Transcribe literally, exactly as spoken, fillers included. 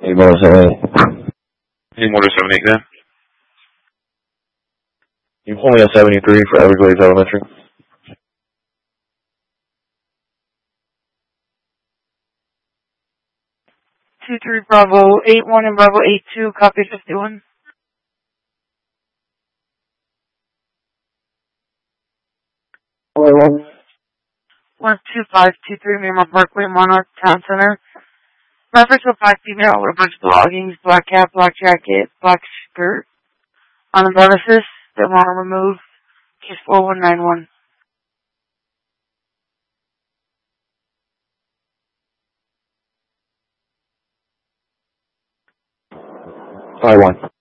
eight motor seven eight. eight motor seven eight, then. You pull me on seventy-three for Everglades Elementary. two three Bravo eight one and Bravo eight two, copy fifty-one. one one two five two three Miramar Parkway, Monarch Town Center. Reference to five female with a bunch of belongings, black cap, black jacket, black skirt. On the premises, they want to remove case four one nine one. five one.